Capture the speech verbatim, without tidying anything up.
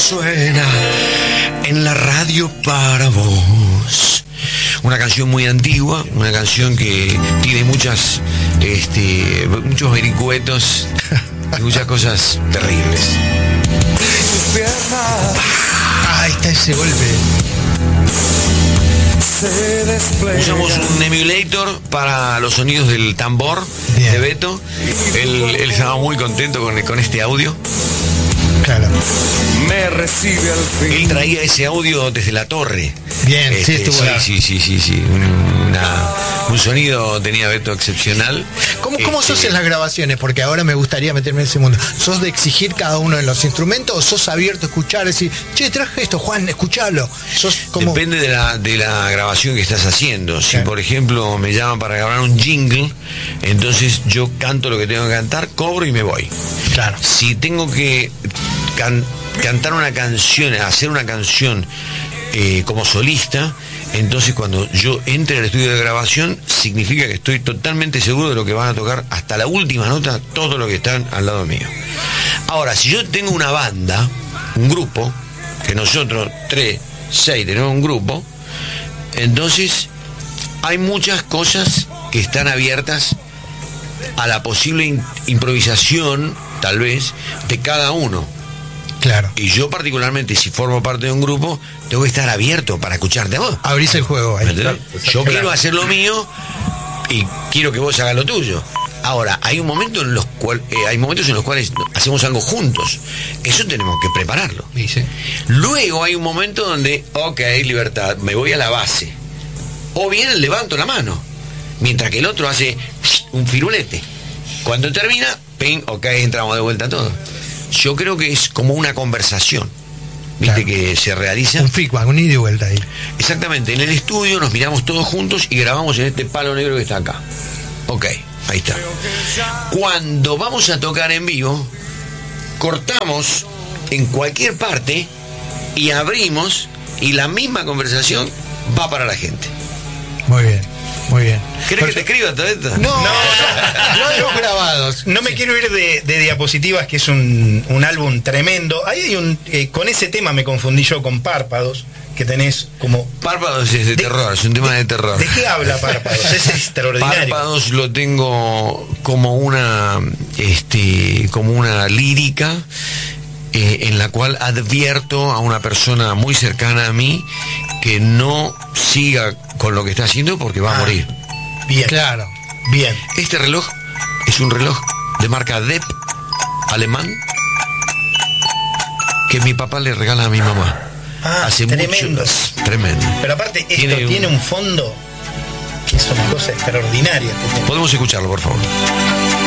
suena en la radio para vos. Una canción muy antigua, una canción que tiene muchas, este, muchos vericuetos y muchas cosas terribles. Ah, ahí está ese golpe. Usamos un emulator para los sonidos del tambor. Bien. De Beto. Él, él estaba muy contento con, con este audio. Claro. Me recibe al fin. Él traía ese audio desde la torre. Bien, este, sí, estuvo sí, sí, sí, sí, sí. Un, una, un sonido tenía Beto excepcional. ¿Cómo, cómo este, sos en las grabaciones? Porque ahora me gustaría meterme en ese mundo. ¿Sos de exigir cada uno de los instrumentos o sos abierto a escuchar? Decir, che, traje esto, Juan, escuchalo. ¿Sos como... Depende de la, de la grabación que estás haciendo. Si, claro, por ejemplo, me llaman para grabar un jingle, entonces yo canto lo que tengo que cantar, cobro y me voy. Claro. Si tengo que can, cantar una canción, hacer una canción eh, como solista, entonces cuando yo entre al estudio de grabación, significa que estoy totalmente seguro de lo que van a tocar hasta la última nota, todos los que están al lado mío. Ahora, si yo tengo una banda, un grupo, que nosotros tres, seis tenemos un grupo, entonces hay muchas cosas que están abiertas a la posible in- improvisación, tal vez, de cada uno. Claro. Y yo particularmente, si formo parte de un grupo, tengo que estar abierto para escucharte a vos. Abrís el juego ahí. Yo claro, quiero hacer lo mío y quiero que vos hagas lo tuyo. Ahora, hay un momento en los cuales eh, hay momentos en los cuales hacemos algo juntos. Eso tenemos que prepararlo. Dice. Luego hay un momento donde, ok, libertad, me voy a la base. O bien levanto la mano, mientras que el otro hace un firulete. Cuando termina, ping, ok, entramos de vuelta todos. Yo creo que es como una conversación, viste, claro, que se realiza. Un feedback, un ida y vuelta ahí. Exactamente, en el estudio nos miramos todos juntos y grabamos en este palo negro que está acá. Ok, ahí está. Cuando vamos a tocar en vivo, cortamos en cualquier parte y abrimos y la misma conversación va para la gente. Muy bien, muy bien. ¿Querés que te escriba todo esto? No, no, no, no grabados. No me sí. quiero ir de, de Diapositivas, que es un, un álbum tremendo. Ahí hay un, eh, con ese tema me confundí yo con Párpados, que tenés como... Párpados es de, de terror, es un tema de, de terror. ¿De qué habla Párpados? Es extraordinario. Párpados lo tengo como una, este, como una lírica eh, en la cual advierto a una persona muy cercana a mí que no siga con lo que está haciendo porque va ah, a morir. Bien, claro, bien. Este reloj es un reloj de marca D E P alemán que mi papá le regala a mi mamá. Ah, hace tremendo. Mucho, tremendo. Pero aparte esto tiene, tiene un, un fondo que es una cosa extraordinaria. Podemos escucharlo, por favor.